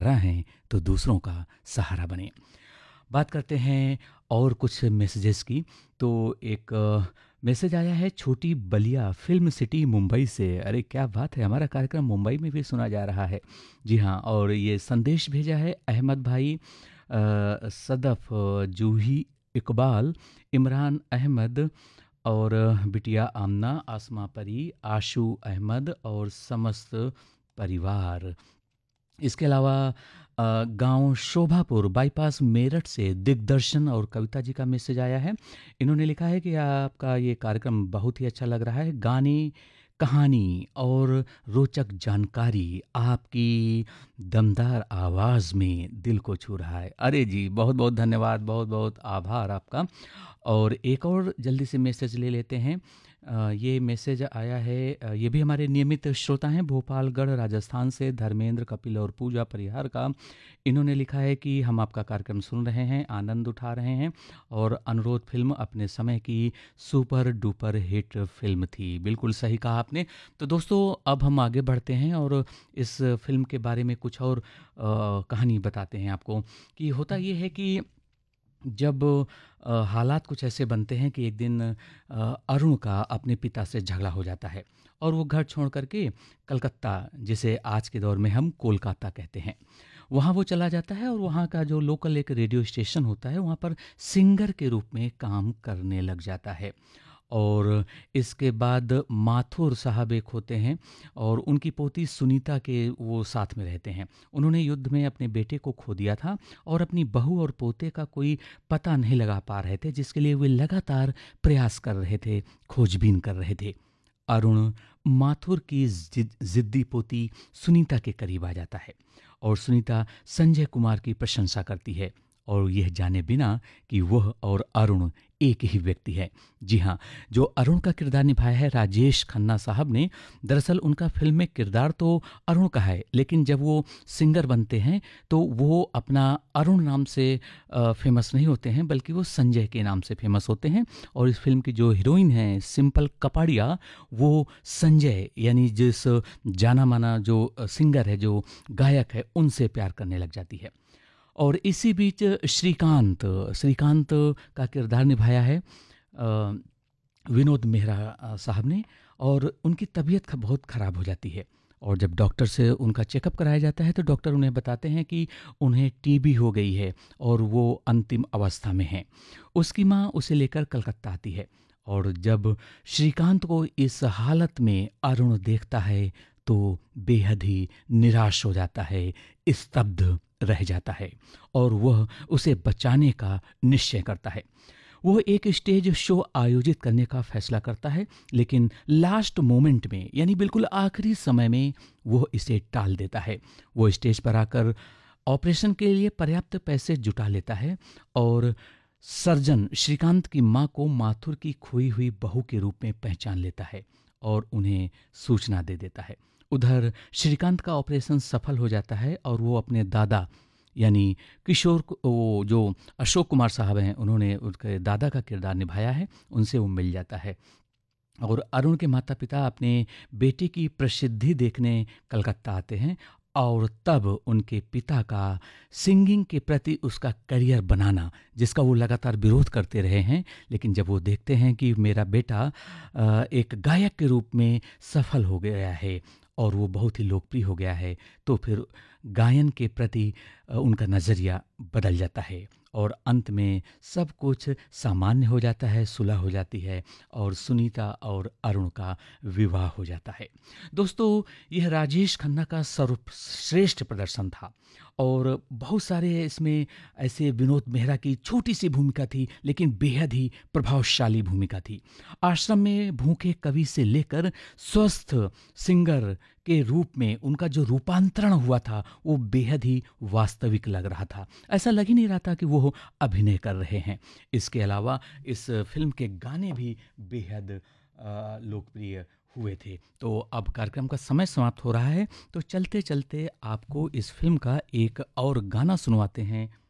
सहारा हैं तो दूसरों का सहारा बने। बात करते हैं और कुछ मैसेजेस की। तो एक मैसेज आया है छोटी बलिया फिल्म सिटी मुंबई से। अरे क्या बात है, हमारा कार्यक्रम मुंबई में भी सुना जा रहा है। जी हाँ, और ये संदेश भेजा है अहमद भाई, सदफ, जूही इकबाल, इमरान अहमद और बिटिया आमना, आसमा परी, आशू अहमद और समस्त परिवार। इसके अलावा गांव शोभापुर बाईपास मेरठ से दिग्दर्शन और कविता जी का मैसेज आया है। इन्होंने लिखा है कि आपका ये कार्यक्रम बहुत ही अच्छा लग रहा है, गाने, कहानी और रोचक जानकारी आपकी दमदार आवाज़ में दिल को छू रहा है। अरे जी, बहुत बहुत धन्यवाद, बहुत बहुत आभार आपका। और एक और जल्दी से मैसेज ले लेते हैं। ये मैसेज आया है, ये भी हमारे नियमित श्रोता हैं, भोपालगढ़ राजस्थान से धर्मेंद्र, कपिल और पूजा परिहार का। इन्होंने लिखा है कि हम आपका कार्यक्रम सुन रहे हैं, आनंद उठा रहे हैं और अनुरोध फिल्म अपने समय की सुपर डुपर हिट फिल्म थी। बिल्कुल सही कहा आपने। तो दोस्तों अब हम आगे बढ़ते हैं और इस फिल्म के बारे में कुछ और कहानी बताते हैं आपको। कि होता ये है कि जब हालात कुछ ऐसे बनते हैं कि एक दिन अरुण का अपने पिता से झगड़ा हो जाता है और वो घर छोड़ करके कलकत्ता, जिसे आज के दौर में हम कोलकाता कहते हैं, वहाँ वो चला जाता है और वहाँ का जो लोकल एक रेडियो स्टेशन होता है वहाँ पर सिंगर के रूप में काम करने लग जाता है। और इसके बाद माथुर साहब एक होते हैं और उनकी पोती सुनीता के वो साथ में रहते हैं। उन्होंने युद्ध में अपने बेटे को खो दिया था और अपनी बहू और पोते का कोई पता नहीं लगा पा रहे थे, जिसके लिए वे लगातार प्रयास कर रहे थे, खोजबीन कर रहे थे। अरुण माथुर की जिद्दी पोती सुनीता के करीब आ जाता है और सुनीता संजय कुमार की प्रशंसा करती है और यह जाने बिना कि वह और अरुण एक ही व्यक्ति है। जी हाँ, जो अरुण का किरदार निभाया है राजेश खन्ना साहब ने, दरअसल उनका फिल्म में किरदार तो अरुण का है, लेकिन जब वो सिंगर बनते हैं तो वो अपना अरुण नाम से फेमस नहीं होते हैं, बल्कि वो संजय के नाम से फेमस होते हैं। और इस फिल्म की जो हीरोइन है सिंपल कपाड़िया, वो संजय यानी जिस जाना माना जो सिंगर है, जो गायक है, उनसे प्यार करने लग जाती है। और इसी बीच श्रीकांत श्रीकांत का किरदार निभाया है विनोद मेहरा साहब ने, और उनकी तबीयत बहुत ख़राब हो जाती है। और जब डॉक्टर से उनका चेकअप कराया जाता है तो डॉक्टर उन्हें बताते हैं कि उन्हें टीबी हो गई है और वो अंतिम अवस्था में हैं। उसकी माँ उसे लेकर कलकत्ता आती है और जब श्रीकांत को इस हालत में अरुण देखता है तो बेहद ही निराश हो जाता है, स्तब्ध रह जाता है और वह उसे बचाने का निश्चय करता है। वह एक स्टेज शो आयोजित करने का फैसला करता है, लेकिन लास्ट मोमेंट में यानी बिल्कुल आखिरी समय में वह इसे टाल देता है। वो स्टेज पर आकर ऑपरेशन के लिए पर्याप्त पैसे जुटा लेता है और सर्जन श्रीकांत की मां को माथुर की खोई हुई बहू के रूप में पहचान लेता है और उन्हें सूचना दे देता है। उधर श्रीकांत का ऑपरेशन सफल हो जाता है और वो अपने दादा यानी किशोर वो जो अशोक कुमार साहब हैं, उन्होंने उनके दादा का किरदार निभाया है, उनसे वो मिल जाता है। और अरुण के माता पिता अपने बेटे की प्रसिद्धि देखने कलकत्ता आते हैं और तब उनके पिता का सिंगिंग के प्रति उसका करियर बनाना, जिसका वो लगातार विरोध करते रहे हैं, लेकिन जब वो देखते हैं कि मेरा बेटा एक गायक के रूप में सफल हो गया है और वो बहुत ही लोकप्रिय हो गया है, तो फिर गायन के प्रति उनका नज़रिया बदल जाता है और अंत में सब कुछ सामान्य हो जाता है, सुलह हो जाती है और सुनीता और अरुण का विवाह हो जाता है। दोस्तों, यह राजेश खन्ना का सर्वश्रेष्ठ प्रदर्शन था और बहुत सारे इसमें ऐसे विनोद मेहरा की छोटी सी भूमिका थी, लेकिन बेहद ही प्रभावशाली भूमिका थी। आश्रम में भूखे कवि से लेकर स्वस्थ सिंगर के रूप में उनका जो रूपांतरण हुआ था वो बेहद ही वास्तविक लग रहा था। ऐसा लग ही नहीं रहा था कि वो अभिनय कर रहे हैं। इसके अलावा इस फिल्म के गाने भी बेहद लोकप्रिय हुए थे। तो अब कार्यक्रम का समय समाप्त हो रहा है, तो चलते चलते आपको इस फिल्म का एक और गाना सुनवाते हैं।